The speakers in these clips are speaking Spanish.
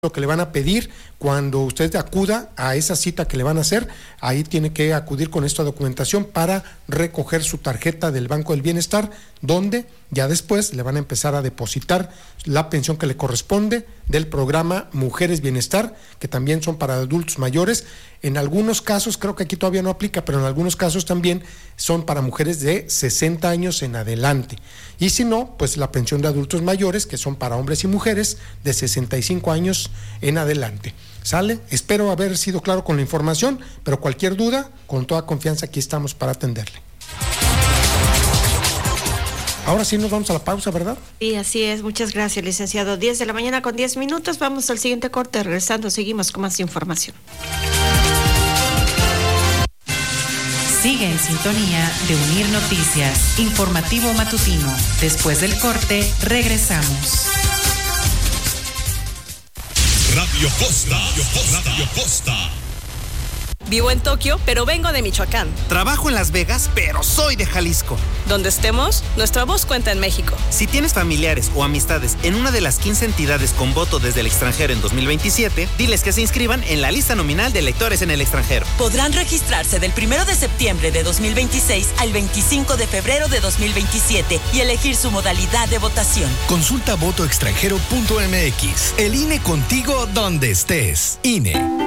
lo que le van a pedir cuando usted acuda a esa cita que le van a hacer. Ahí tiene que acudir con esta documentación para recoger su tarjeta del Banco del Bienestar, donde ya después le van a empezar a depositar la pensión que le corresponde del programa Mujeres Bienestar, que también son para adultos mayores. En algunos casos, creo que aquí todavía no aplica, pero en algunos casos también son para mujeres de 60 años en adelante. Y si no, pues la pensión de adultos mayores, que son para hombres y mujeres de 65 años en adelante. ¿Sale? Espero haber sido claro con la información, pero cualquier duda, con toda confianza aquí estamos para atenderle. Ahora sí nos vamos a la pausa, ¿verdad? Sí, así es. Muchas gracias, licenciado. 10 de la mañana con 10 minutos. Vamos al siguiente corte. Regresando, seguimos con más información. Sigue en sintonía de Unir Noticias, informativo matutino. Después del corte, regresamos. Radio Costa. Radio Costa. Vivo en Tokio, pero vengo de Michoacán. Trabajo en Las Vegas, pero soy de Jalisco. Donde estemos, nuestra voz cuenta en México. Si tienes familiares o amistades en una de las 15 entidades con voto desde el extranjero en 2027, diles que se inscriban en la lista nominal de electores en el extranjero. Podrán registrarse del 1 de septiembre de 2026 al 25 de febrero de 2027 y elegir su modalidad de votación. Consulta votoextranjero.mx. El INE contigo donde estés. INE.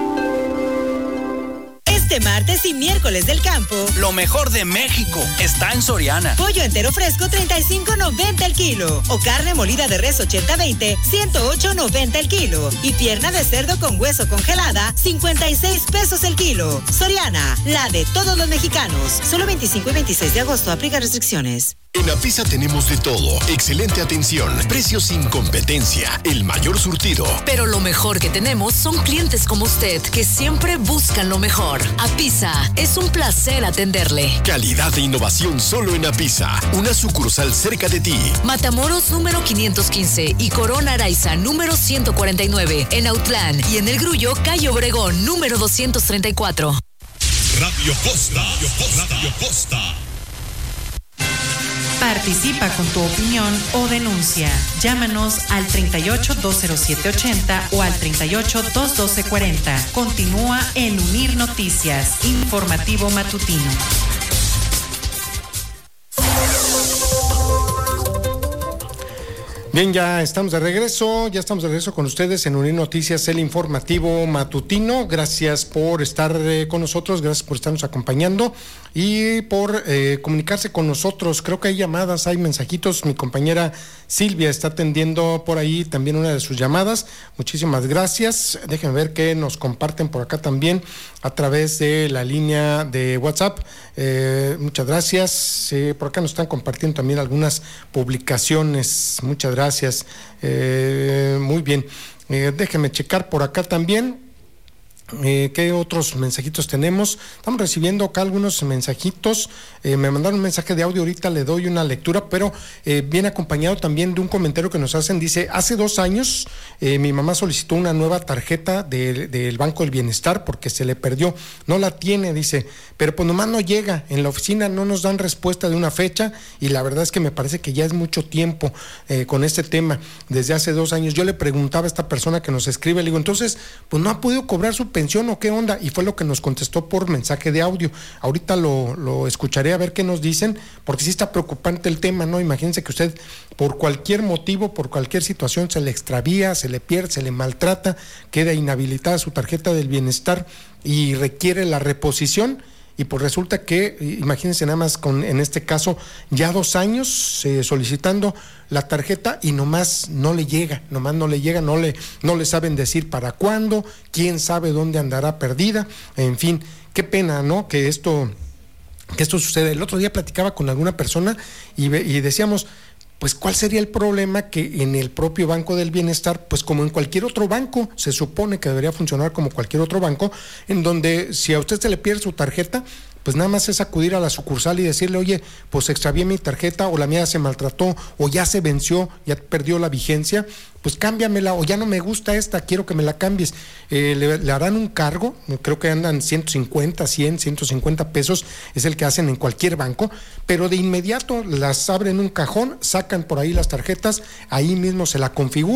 Este martes y miércoles del campo, lo mejor de México está en Soriana. Pollo entero fresco, $35.90 el kilo. O carne molida de res 80-20, $108.90 el kilo. Y pierna de cerdo con hueso congelada, 56 pesos el kilo. Soriana, la de todos los mexicanos. Solo 25 y 26 de agosto, aplica restricciones. En Apisa tenemos de todo, excelente atención, precios sin competencia, el mayor surtido. Pero lo mejor que tenemos son clientes como usted, que siempre buscan lo mejor. Apisa, es un placer atenderle. Calidad e innovación solo en Apisa, una sucursal cerca de ti. Matamoros número 515 y Corona Araiza número 149, en Autlán y en El Grullo, calle Obregón número 234. Radio Costa. Radio Costa. Participa con tu opinión o denuncia. Llámanos al 38-207-80 o al 38-212-40. Continúa en Unir Noticias, informativo matutino. Bien, ya estamos de regreso con ustedes en Unir Noticias, el informativo matutino. Gracias por estar con nosotros, gracias por estarnos acompañando y por comunicarse con nosotros. Creo que hay llamadas, hay mensajitos. Mi compañera Silvia está atendiendo por ahí también una de sus llamadas. Muchísimas gracias. Déjenme ver qué nos comparten por acá también a través de la línea de WhatsApp. Muchas gracias. Por acá nos están compartiendo también algunas publicaciones. Muchas gracias. Muy bien. Déjenme checar por acá también. ¿Qué otros mensajitos tenemos? Estamos recibiendo acá algunos mensajitos. Me mandaron un mensaje de audio, ahorita le doy una lectura, pero viene acompañado también de un comentario que nos hacen. Dice, hace 2 años mi mamá solicitó una nueva tarjeta del Banco del Bienestar porque se le perdió, no la tiene, dice, pero pues nomás no llega, en la oficina no nos dan respuesta de una fecha y la verdad es que me parece que ya es mucho tiempo con este tema, desde hace 2 años. Yo le preguntaba a esta persona que nos escribe, le digo, entonces, pues no ha podido cobrar su pensión o qué onda, y fue lo que nos contestó por mensaje de audio. Ahorita lo escucharé a ver qué nos dicen, porque sí está preocupante el tema, ¿no? Imagínense que usted por cualquier motivo, por cualquier situación se le extravía, se le pierde, se le maltrata, queda inhabilitada su tarjeta del bienestar y requiere la reposición. Y pues resulta que, imagínense nada más en este caso, ya 2 años solicitando la tarjeta y nomás no le llega, no le saben decir para cuándo, quién sabe dónde andará perdida, en fin, qué pena, ¿no? Que esto sucede. El otro día platicaba con alguna persona y decíamos, pues ¿cuál sería el problema que en el propio Banco del Bienestar, pues como en cualquier otro banco, se supone que debería funcionar como cualquier otro banco, en donde si a usted se le pierde su tarjeta, pues nada más es acudir a la sucursal y decirle, oye, pues extravié mi tarjeta o la mía se maltrató o ya se venció, ya perdió la vigencia, pues cámbiamela o ya no me gusta esta, quiero que me la cambies. Le harán un cargo, creo que andan 150, 100, 150 pesos, es el que hacen en cualquier banco, pero de inmediato las abren un cajón, sacan por ahí las tarjetas, ahí mismo se la configuran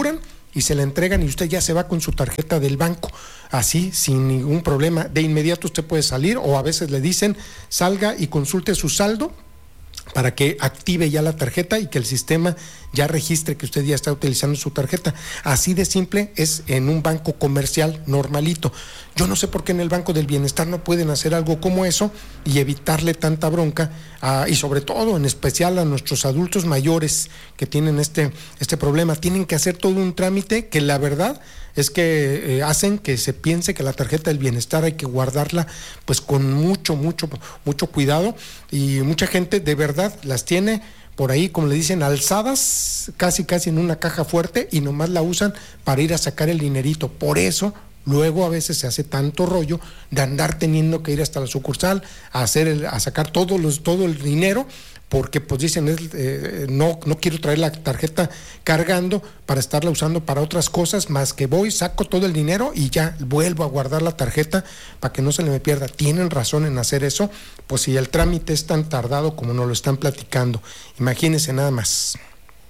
y se la entregan y usted ya se va con su tarjeta del banco, así sin ningún problema. De inmediato usted puede salir, o a veces le dicen salga y consulte su saldo para que active ya la tarjeta y que el sistema ya registre que usted ya está utilizando su tarjeta. Así de simple es en un banco comercial normalito. Yo no sé por qué en el Banco del Bienestar no pueden hacer algo como eso y evitarle tanta bronca, y sobre todo, en especial a nuestros adultos mayores que tienen este problema. Tienen que hacer todo un trámite que la verdad es que hacen que se piense que la tarjeta del bienestar hay que guardarla pues con mucho cuidado, y mucha gente de verdad las tiene por ahí, como le dicen, alzadas casi en una caja fuerte, y nomás la usan para ir a sacar el dinerito. Por eso luego a veces se hace tanto rollo de andar teniendo que ir hasta la sucursal a sacar todo el dinero, porque pues dicen no quiero traer la tarjeta cargando para estarla usando para otras cosas, más que voy, saco todo el dinero y ya vuelvo a guardar la tarjeta para que no se me pierda. Tienen razón en hacer eso, pues si el trámite es tan tardado como nos lo están platicando, imagínense nada más.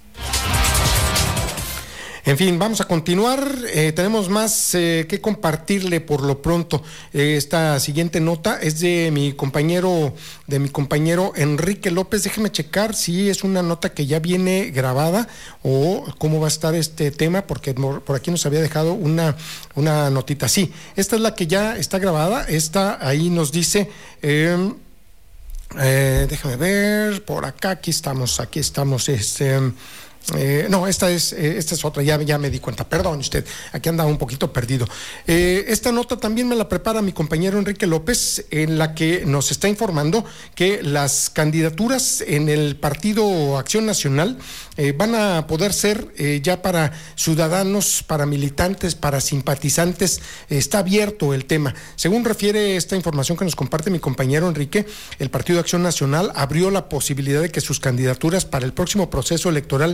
En fin, vamos a continuar, tenemos más que compartirle por lo pronto. Esta siguiente nota es de mi compañero Enrique López. Déjeme checar si es una nota que ya viene grabada o cómo va a estar este tema, porque por aquí nos había dejado una notita. Sí, esta es la que ya está grabada. Esta ahí nos dice, déjame ver, por acá, aquí estamos, no, esta es otra, ya me di cuenta, perdón usted, aquí andaba un poquito perdido. Esta nota también me la prepara mi compañero Enrique López, en la que nos está informando que las candidaturas en el Partido Acción Nacional van a poder ser ya para ciudadanos, para militantes, para simpatizantes. Está abierto el tema. Según refiere esta información que nos comparte mi compañero Enrique, el Partido Acción Nacional abrió la posibilidad de que sus candidaturas para el próximo proceso electoral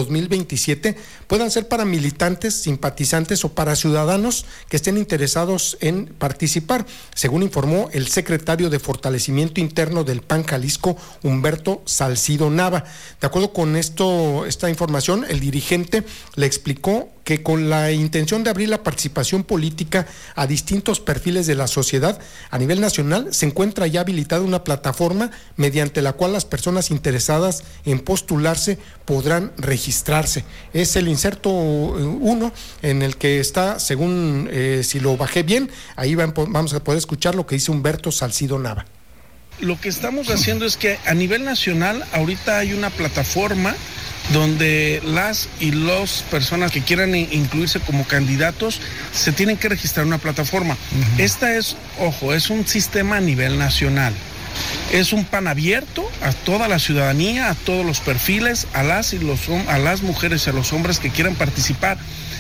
2027 puedan ser para militantes, simpatizantes o para ciudadanos que estén interesados en participar, según informó el secretario de Fortalecimiento Interno del PAN Jalisco, Humberto Salcido Nava. De acuerdo con esta información, el dirigente le explicó que con la intención de abrir la participación política a distintos perfiles de la sociedad a nivel nacional, se encuentra ya habilitada una plataforma mediante la cual las personas interesadas en postularse podrán registrarse. Es el inserto 1 en el que está, según si lo bajé bien, ahí vamos a poder escuchar lo que dice Humberto Salcido Nava. Lo que estamos haciendo es que a nivel nacional ahorita hay una plataforma donde las y los personas que quieran incluirse como candidatos se tienen que registrar en una plataforma. Esta es un sistema a nivel nacional. Es un PAN abierto a toda la ciudadanía, a todos los perfiles, a las mujeres y a los hombres que quieran participar.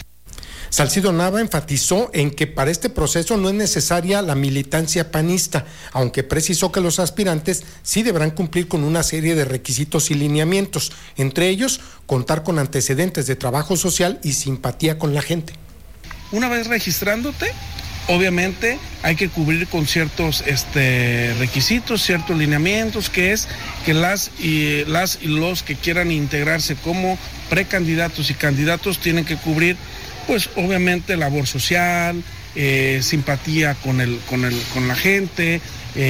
Salcido Nava enfatizó en que para este proceso no es necesaria la militancia panista, aunque precisó que los aspirantes sí deberán cumplir con una serie de requisitos y lineamientos, entre ellos contar con antecedentes de trabajo social y simpatía con la gente. Una vez registrándote, obviamente hay que cubrir con ciertos requisitos, ciertos lineamientos, que es que las y los que quieran integrarse como precandidatos y candidatos tienen que cubrir, pues obviamente labor social, simpatía con la gente,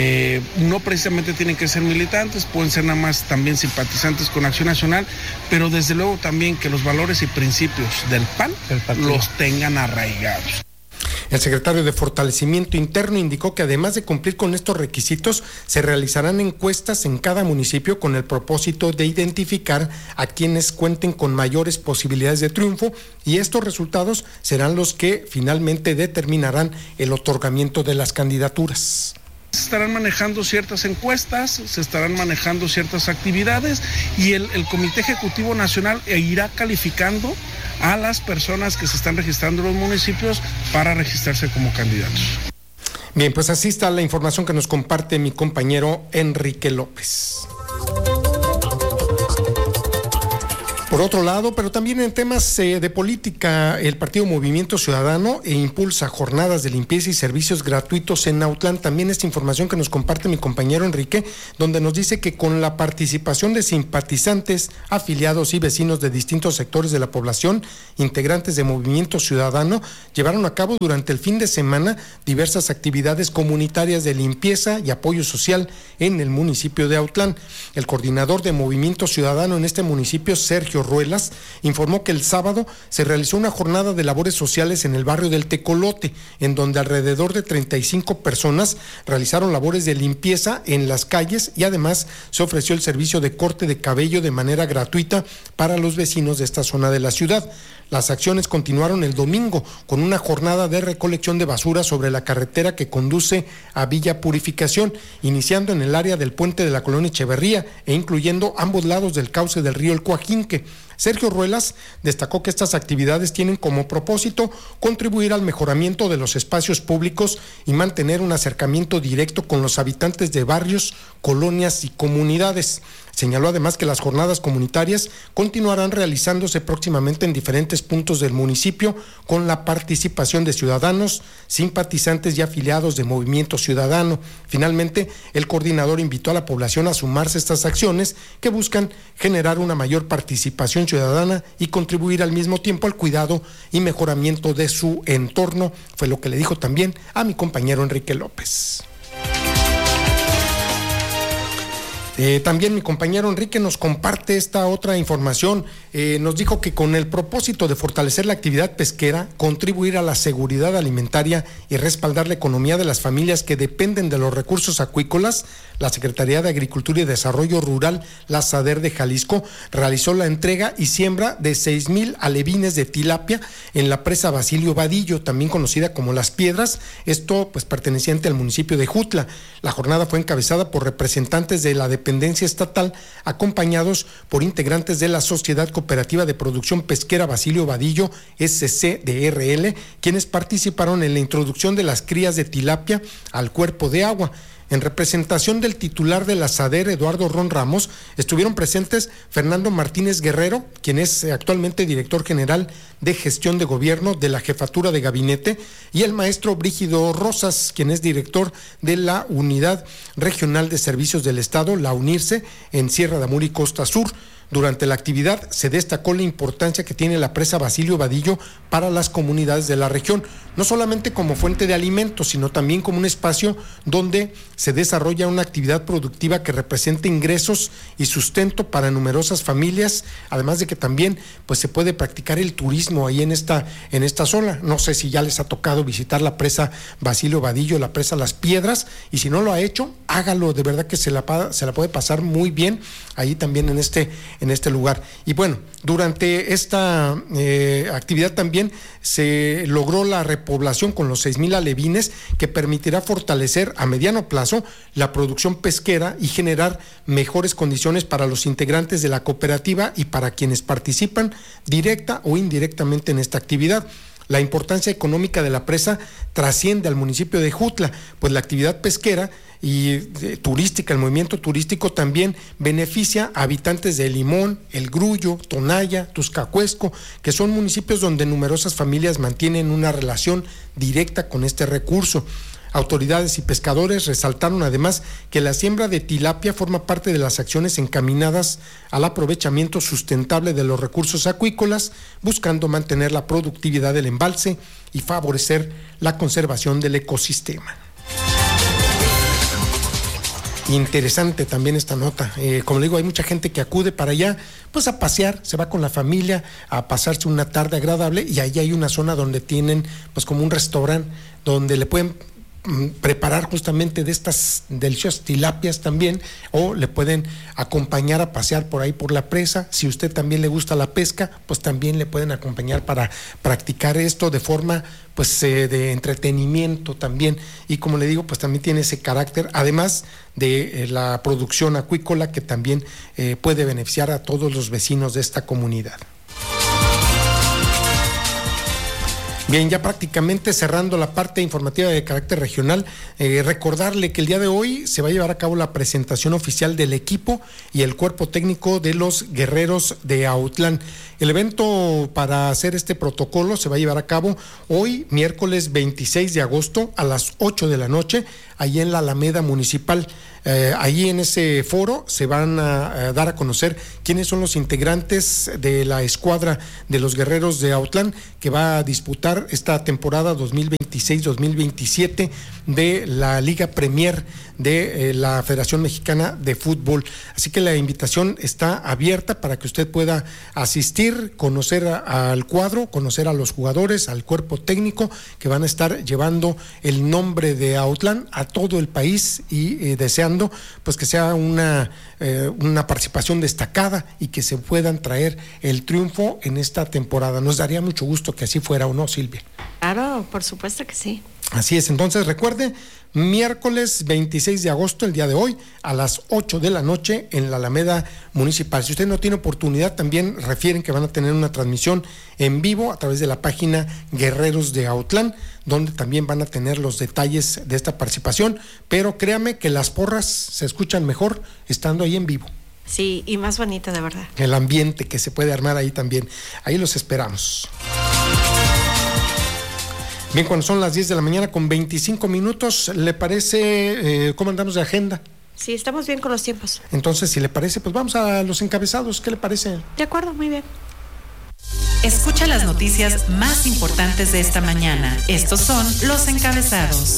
no precisamente tienen que ser militantes, pueden ser nada más también simpatizantes con Acción Nacional, pero desde luego también que los valores y principios del PAN los tengan arraigados. El secretario de Fortalecimiento Interno indicó que además de cumplir con estos requisitos, se realizarán encuestas en cada municipio con el propósito de identificar a quienes cuenten con mayores posibilidades de triunfo, y estos resultados serán los que finalmente determinarán el otorgamiento de las candidaturas. Se estarán manejando ciertas encuestas, se estarán manejando ciertas actividades, y el Comité Ejecutivo Nacional irá calificando a las personas que se están registrando en los municipios para registrarse como candidatos. Bien, pues así está la información que nos comparte mi compañero Enrique López. Por otro lado, pero también en temas de política, el Partido Movimiento Ciudadano impulsa jornadas de limpieza y servicios gratuitos en Autlán. También esta información que nos comparte mi compañero Enrique, donde nos dice que con la participación de simpatizantes, afiliados y vecinos de distintos sectores de la población, integrantes de Movimiento Ciudadano, llevaron a cabo durante el fin de semana diversas actividades comunitarias de limpieza y apoyo social en el municipio de Autlán. El coordinador de Movimiento Ciudadano en este municipio, Sergio Ruelas, informó que el sábado se realizó una jornada de labores sociales en el barrio del Tecolote, en donde alrededor de 35 personas realizaron labores de limpieza en las calles y además se ofreció el servicio de corte de cabello de manera gratuita para los vecinos de esta zona de la ciudad. Las acciones continuaron el domingo con una jornada de recolección de basura sobre la carretera que conduce a Villa Purificación, iniciando en el área del puente de la colonia Echeverría e incluyendo ambos lados del cauce del río El Coajinque. Sergio Ruelas destacó que estas actividades tienen como propósito contribuir al mejoramiento de los espacios públicos y mantener un acercamiento directo con los habitantes de barrios, colonias y comunidades. Señaló además que las jornadas comunitarias continuarán realizándose próximamente en diferentes puntos del municipio con la participación de ciudadanos, simpatizantes y afiliados de Movimiento Ciudadano. Finalmente, el coordinador invitó a la población a sumarse a estas acciones que buscan generar una mayor participación ciudadana y contribuir al mismo tiempo al cuidado y mejoramiento de su entorno. Fue lo que le dijo también a mi compañero Enrique López. También mi compañero Enrique nos comparte esta otra información. Nos dijo que con el propósito de fortalecer la actividad pesquera, contribuir a la seguridad alimentaria y respaldar la economía de las familias que dependen de los recursos acuícolas, la Secretaría de Agricultura y Desarrollo Rural, la SADER de Jalisco, realizó la entrega y siembra de 6,000 alevines de tilapia en la presa Basilio Vadillo, también conocida como Las Piedras, esto pues perteneciente al municipio de Jutla. La jornada fue encabezada por representantes de la dependencia estatal, acompañados por integrantes de la Sociedad Cooperativa de Producción Pesquera Basilio Vadillo, SCDRL, quienes participaron en la introducción de las crías de tilapia al cuerpo de agua. En representación del titular de la SADER, Eduardo Ron Ramos, estuvieron presentes Fernando Martínez Guerrero, quien es actualmente director general de gestión de gobierno de la Jefatura de Gabinete, y el maestro Brígido Rosas, quien es director de la Unidad Regional de Servicios del Estado, la UNIRSE, en Sierra de Amur y Costa Sur. Durante la actividad se destacó la importancia que tiene la presa Basilio Vadillo para las comunidades de la región, no solamente como fuente de alimentos, sino también como un espacio donde se desarrolla una actividad productiva que representa ingresos y sustento para numerosas familias, además de que también pues se puede practicar el turismo ahí en esta zona. No sé si ya les ha tocado visitar la presa Basilio Vadillo, la presa Las Piedras, y si no lo ha hecho, hágalo, de verdad que se la puede pasar muy bien ahí también en este lugar. Y bueno, durante esta actividad también se logró la repoblación con los 6,000 alevines, que permitirá fortalecer a mediano plazo la producción pesquera y generar mejores condiciones para los integrantes de la cooperativa y para quienes participan directa o indirectamente en esta actividad. La importancia económica de la presa trasciende al municipio de Jutla, pues la actividad pesquera y turística, el movimiento turístico también beneficia a habitantes de Limón, El Grullo, Tonaya, Tuscacuesco, que son municipios donde numerosas familias mantienen una relación directa con este recurso. Autoridades y pescadores resaltaron además que la siembra de tilapia forma parte de las acciones encaminadas al aprovechamiento sustentable de los recursos acuícolas, buscando mantener la productividad del embalse y favorecer la conservación del ecosistema. Interesante también esta nota. Como le digo, hay mucha gente que acude para allá pues a pasear, se va con la familia a pasarse una tarde agradable, y ahí hay una zona donde tienen pues como un restaurante donde le pueden preparar justamente de estas deliciosas tilapias también, o le pueden acompañar a pasear por ahí por la presa. Si usted también le gusta la pesca, pues también le pueden acompañar para practicar esto de forma pues de entretenimiento también, y como le digo, pues también tiene ese carácter, además de la producción acuícola, que también puede beneficiar a todos los vecinos de esta comunidad. Bien, ya prácticamente cerrando la parte informativa de carácter regional, recordarle que el día de hoy se va a llevar a cabo la presentación oficial del equipo y el cuerpo técnico de los Guerreros de Autlán. El evento para hacer este protocolo se va a llevar a cabo hoy, miércoles 26 de agosto, a las 8 de la noche, allí en la Alameda Municipal. Allí en ese foro se van a dar a conocer quiénes son los integrantes de la escuadra de los Guerreros de Autlán que va a disputar esta temporada 2026-2027 de la Liga Premier de la Federación Mexicana de Fútbol. Así que la invitación está abierta para que usted pueda asistir, conocer al cuadro, conocer a los jugadores, al cuerpo técnico que van a estar llevando el nombre de Autlán a todo el país y deseando pues que sea una participación destacada y que se puedan traer el triunfo en esta temporada. Nos daría mucho gusto que así fuera, ¿o no, Silvia? Claro, por supuesto que sí. Así es, entonces recuerde, miércoles 26 de agosto, el día de hoy, a las 8 de la noche en la Alameda Municipal. Si usted no tiene oportunidad, también refieren que van a tener una transmisión en vivo a través de la página Guerreros de Autlán, donde también van a tener los detalles de esta participación, pero créame que las porras se escuchan mejor estando ahí en vivo. Sí, y más bonita, de verdad. El ambiente que se puede armar ahí también. Ahí los esperamos. Bien, cuando son las 10 de la mañana con 25 minutos, ¿le parece cómo andamos de agenda? Sí, estamos bien con los tiempos. Entonces, si le parece, pues vamos a los encabezados. ¿Qué le parece? De acuerdo, muy bien. Escucha las noticias más importantes de esta mañana. Estos son los encabezados.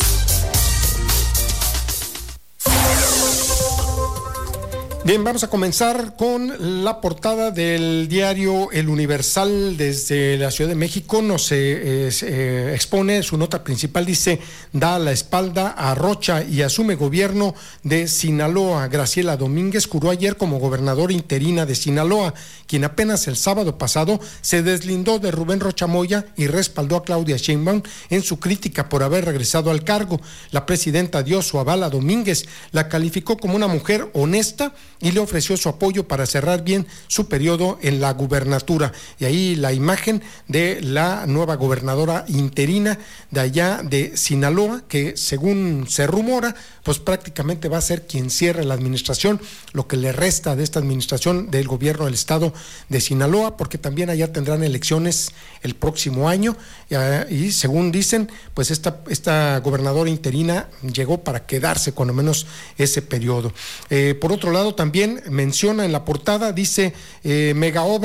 Bien, vamos a comenzar con la portada del diario El Universal desde la Ciudad de México. Nos expone su nota principal, dice: da la espalda a Rocha y asume gobierno de Sinaloa. Graciela Domínguez juró ayer como gobernadora interina de Sinaloa, quien apenas el sábado pasado se deslindó de Rubén Rocha Moya y respaldó a Claudia Sheinbaum en su crítica por haber regresado al cargo. La presidenta dio su aval a Domínguez, la calificó como una mujer honesta y le ofreció su apoyo para cerrar bien su periodo en la gubernatura. Y ahí la imagen de la nueva gobernadora interina de allá de Sinaloa, que según se rumora, pues prácticamente va a ser quien cierre la administración, lo que le resta de esta administración del gobierno del estado de Sinaloa, porque también allá tendrán elecciones el próximo año, y según dicen, pues esta gobernadora interina llegó para quedarse cuando menos ese periodo. Por otro lado, también menciona en la portada, dice mega obra